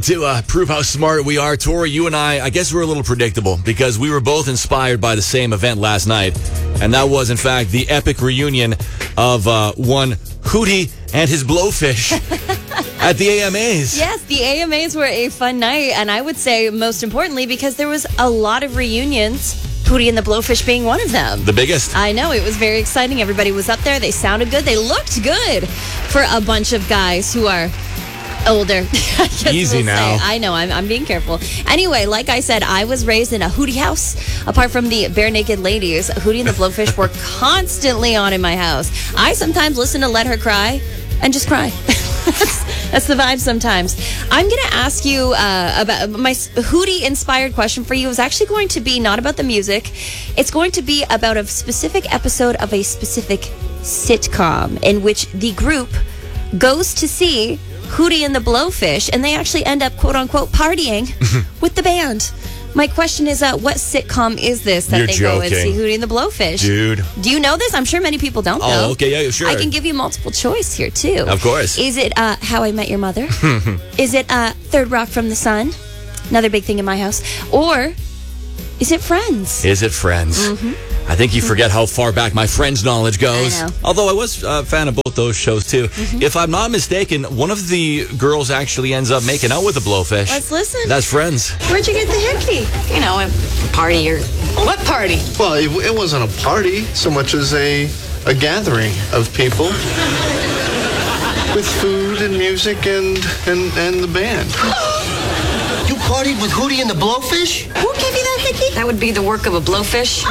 To prove how smart we are, Tori, you and I guess we're a little predictable because we were both inspired by the same event last night. And that was, in fact, the epic reunion of one Hootie and his Blowfish at the AMAs. Yes, the AMAs were a fun night. And I would say, most importantly, because there was a lot of reunions, Hootie and the Blowfish being one of them. The biggest. I know. It was very exciting. Everybody was up there. They sounded good. They looked good for a bunch of guys who are older. Easy now. I know. I'm being careful. Anyway, like I said, I was raised in a Hootie house. Apart from the Bare Naked Ladies, Hootie and the Blowfish were constantly on in my house. I sometimes listen to Let Her Cry and just cry. That's the vibe sometimes. I'm going to ask you about my Hootie-inspired question for you. Is actually going to be not about the music. It's going to be about a specific episode of a specific sitcom in which the group goes to see Hootie and the Blowfish, and they actually end up, quote-unquote, partying with the band. My question is, what sitcom is this that You're they joking. go and see Hootie and the Blowfish? Dude. Do you know this? I'm sure many people don't know. Oh, okay, yeah, sure. I can give you multiple choice here, too. Of course. Is it How I Met Your Mother? Is it Third Rock from the Sun? Another big thing in my house. Or is it Friends? Is it Friends? I think you forget how far back my Friends knowledge goes. I know. Although I was a fan of both those shows, too. If I'm not mistaken, one of the girls actually ends up making out with the Blowfish. Let's listen. That's Friends. Where'd you get the hickey? You know, a party or... What party? Well, it wasn't a party so much as a gathering of people with food and music and the band. You partied with Hootie and the Blowfish? Who gave you that hickey? That would be the work of a blowfish.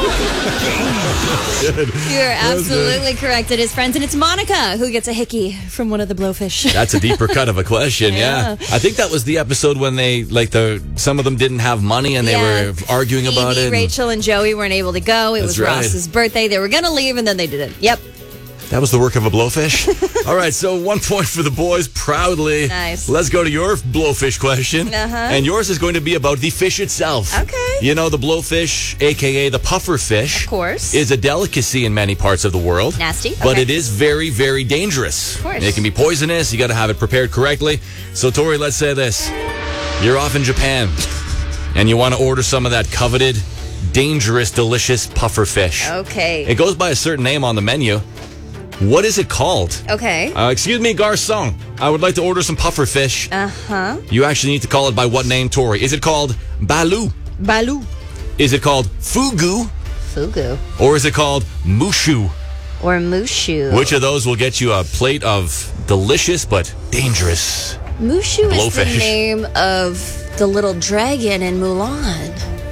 You're absolutely correct. It is Friends, and it's Monica who gets a hickey from one of the Blowfish. That's a deeper cut of a question, yeah. I think that was the episode when they, some of them didn't have money and they were arguing about Phoebe, it. Rachel, and Joey weren't able to go. It was right. Ross's birthday. They were going to leave, and then they didn't. Yep. That was the work of a Blowfish? All right, so 1 point for the boys, proudly. Nice. Let's go to your Blowfish question. And yours is going to be about the fish itself. Okay. You know, the Blowfish, a.k.a. the puffer fish, Of course. is a delicacy in many parts of the world. Nasty. But Okay. it is very, very dangerous. Of course. It can be poisonous. You got to have it prepared correctly. So, Tori, let's say this. You're off in Japan, and you want to order some of that coveted, dangerous, delicious puffer fish. Okay. It goes by a certain name on the menu. What is it called? Okay. Excuse me, garçon. I would like to order some puffer fish. Uh-huh. You actually need to call it by what name, Tori? Is it called balu? Balu. Is it called fugu? Fugu. Or is it called mushu? Or mushu. Which of those will get you a plate of delicious but dangerous? Mushu is the Blowfish. name of the little dragon in Mulan.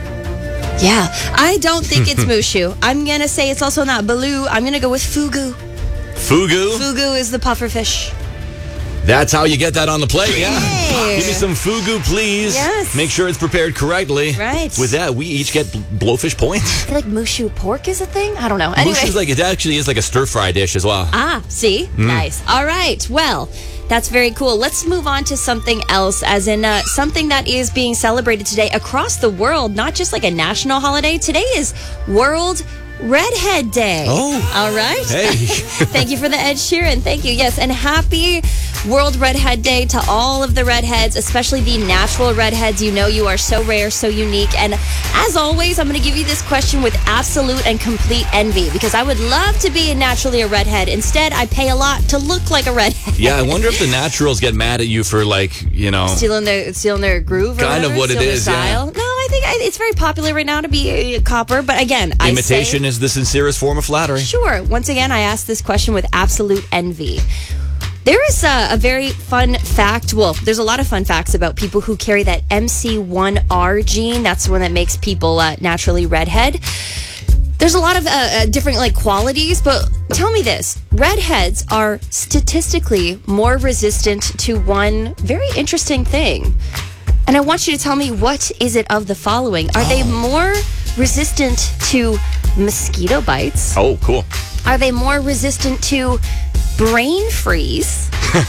Yeah. I don't think it's mushu. I'm going to say it's also not balu. I'm going to go with fugu. Fugu? Fugu is the puffer fish. That's how you get that on the plate, yeah. Hey. Give me some fugu, please. Yes. Make sure it's prepared correctly. Right. With that, we each get Blowfish points. I feel like mushu pork is a thing. I don't know. Anyway. Mushu's it actually is like a stir-fry dish as well. See? Nice. All right. Well, that's very cool. Let's move on to something else, as in something that is being celebrated today across the world, not just like a national holiday. Today is World Redhead Day. Oh. All right. Hey. Thank you for the Ed Sheeran. Thank you. Yes. And happy World Redhead Day to all of the redheads, especially the natural redheads. You know you are so rare, so unique. And as always, I'm going to give you this question with absolute and complete envy, because I would love to be naturally a redhead. Instead, I pay a lot to look like a redhead. Yeah, I wonder if the naturals get mad at you for, stealing their groove or kind of whatever, what it stealing their is, style. yeah. No, I think it's very popular right now to be a copper. But again, Imitation is the sincerest form of flattery. Sure. Once again, I asked this question with absolute envy. There is a very fun fact. Well, there's a lot of fun facts about people who carry that MC1R gene. That's the one that makes people naturally redhead. There's a lot of different qualities, but tell me this. Redheads are statistically more resistant to one very interesting thing. And I want you to tell me, what is it of the following? Are they more resistant to mosquito bites? Oh, cool. Are they more resistant to brain freeze?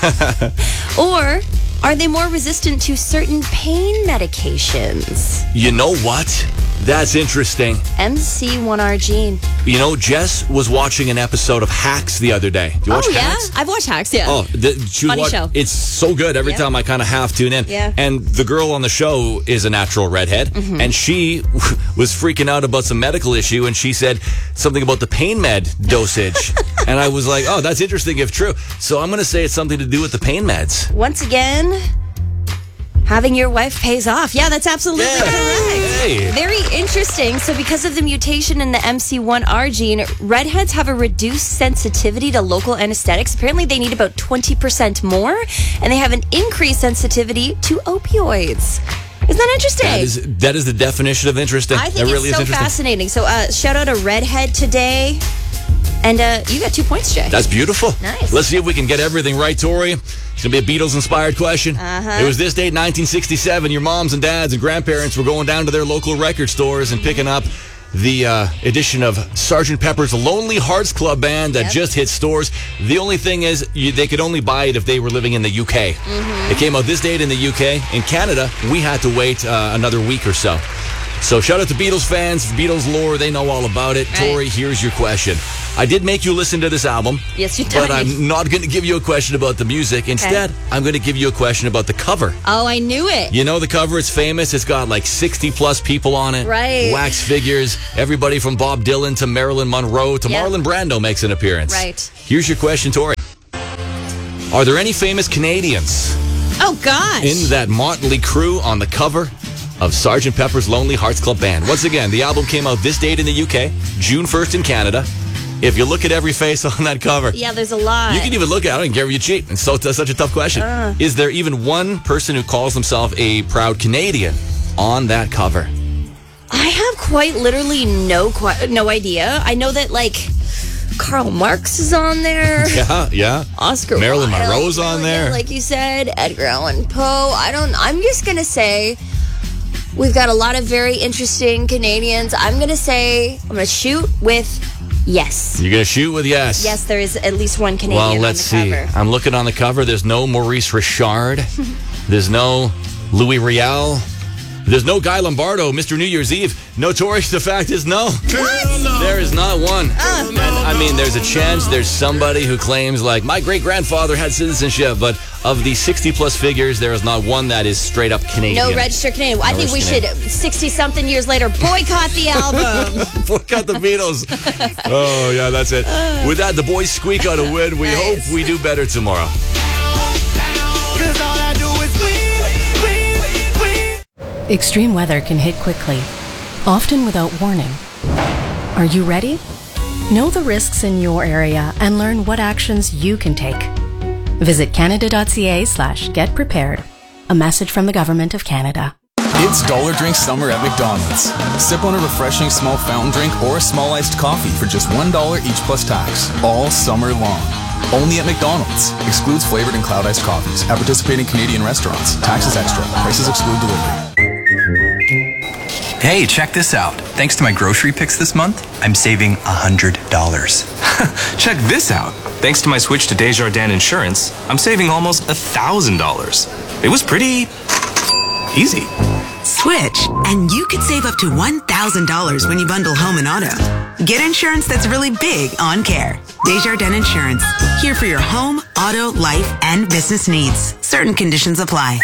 Or are they more resistant to certain pain medications? You know what? That's interesting. MC1R Gene. You know, Jess was watching an episode of Hacks the other day. Do you watch Hacks? I've watched Hacks, yeah. Oh, Funny show. It's so good every time I kind of half tune in. Yeah. And the girl on the show is a natural redhead, and she was freaking out about some medical issue, and she said something about the pain med dosage. And I was like, oh, that's interesting if true. So I'm going to say it's something to do with the pain meds. Once again, having your wife pays off. Yeah, that's absolutely correct. Hey. Very interesting. So because of the mutation in the MC1R gene, redheads have a reduced sensitivity to local anesthetics. Apparently they need about 20% more, and they have an increased sensitivity to opioids. Isn't that interesting? That is the definition of interesting. I think that really it's so is interesting. fascinating. So shout out a redhead today. And you got 2 points, Jay. That's beautiful. Nice. Let's see if we can get everything right, Tori. It's going to be a Beatles-inspired question. It was this date, 1967. Your moms and dads and grandparents were going down to their local record stores and picking up the edition of Sgt. Pepper's Lonely Hearts Club Band that just hit stores. The only thing is they could only buy it if they were living in the UK. It came out this date in the UK. In Canada, we had to wait another week or so. So shout out to Beatles fans, Beatles lore, they know all about it. Right. Tori, here's your question. I did make you listen to this album. Yes, you did. But I'm not going to give you a question about the music. Instead, I'm going to give you a question about the cover. Oh, I knew it. You know the cover, it's famous. It's got like 60 plus people on it. Right. Wax figures. Everybody from Bob Dylan to Marilyn Monroe to Marlon Brando makes an appearance. Right. Here's your question, Tori. Are there any famous Canadians Oh, gosh. in that motley crew on the cover of Sgt. Pepper's Lonely Hearts Club Band? Once again, the album came out this date in the UK, June 1st in Canada. If you look at every face on that cover, Yeah, there's a lot. you can even look at it. I don't care if you cheat. It's such a tough question. Is there even one person who calls himself a proud Canadian on that cover? I have quite literally no idea. I know that, like, Karl Marx is on there. Yeah. Oscar Marilyn Wilde, Monroe's on there. like you said, Edgar Allan Poe. I'm just going to say we've got a lot of very interesting Canadians. I'm going to shoot with yes. You're going to shoot with yes? Yes, there is at least one Canadian Well, on let's the see. cover. I'm looking on the cover. There's no Maurice Richard. There's no Louis Riel. There's no Guy Lombardo, Mr. New Year's Eve. No, Tori, the fact is no. What? There is not one. And, I mean, there's a chance there's somebody who claims, like, my great-grandfather had citizenship, but of the 60-plus figures, there is not one that is straight-up Canadian. No registered Canadian. I think we registered should, 60-something years later, boycott the album. Boycott the Beatles. Oh, yeah, that's it. With that, the boys squeak out a win. We hope we do better tomorrow. Extreme weather can hit quickly, often without warning. Are you ready? Know the risks in your area and learn what actions you can take. Visit canada.ca/getprepared. A message from the Government of Canada. It's Dollar Drink Summer at McDonald's. Sip on a refreshing small fountain drink or a small iced coffee for just $1 each plus tax, all summer long. Only at McDonald's. Excludes flavored and cloud iced coffees. At participating Canadian restaurants. Taxes extra. Prices exclude delivery. Hey, check this out. Thanks to my grocery picks this month, I'm saving $100. Check this out. Thanks to my switch to Desjardins Insurance, I'm saving almost $1,000. It was pretty easy. Switch, and you could save up to $1,000 when you bundle home and auto. Get insurance that's really big on care. Desjardins Insurance. Here for your home, auto, life, and business needs. Certain conditions apply.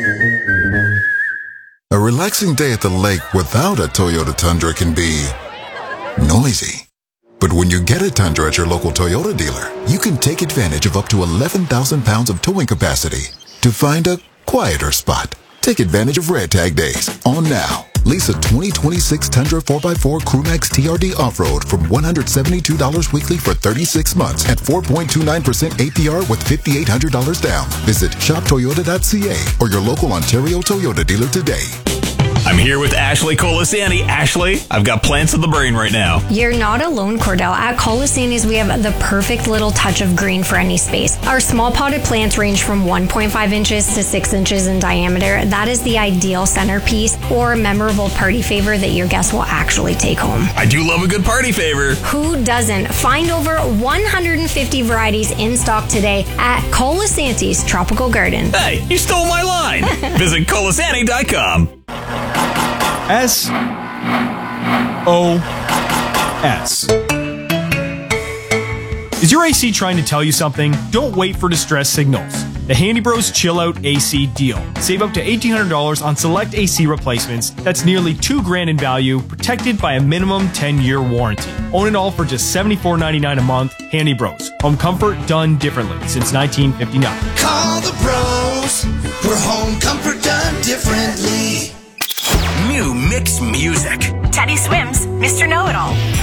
A relaxing day at the lake without a Toyota Tundra can be noisy. But when you get a Tundra at your local Toyota dealer, you can take advantage of up to 11,000 pounds of towing capacity to find a quieter spot. Take advantage of Red Tag Days on now. Lease a 2026 Tundra 4x4 Crewmax TRD Off-Road from $172 weekly for 36 months at 4.29% APR with $5,800 down. Visit shoptoyota.ca or your local Ontario Toyota dealer today. I'm here with Ashley Colasani. Ashley, I've got plants in the brain right now. You're not alone, Cordell. At Colasani's, we have the perfect little touch of green for any space. Our small potted plants range from 1.5 inches to 6 inches in diameter. That is the ideal centerpiece or memorable party favor that your guests will actually take home. I do love a good party favor. Who doesn't? Find over 150 varieties in stock today at Colasanti's Tropical Garden. Hey, you stole my line. Visit Colasani.com. Is your AC trying to tell you something? Don't wait for distress signals. The Handy Bros Chill Out AC deal. Save up to $1,800 on select AC replacements. That's nearly $2,000 in value, protected by a minimum 10-year warranty. Own it all for just $74.99 a month. Handy Bros. Home comfort done differently since 1959. Call the Bros for home comfort done differently. New mixed music. Teddy Swims, Mr. Know-It-All.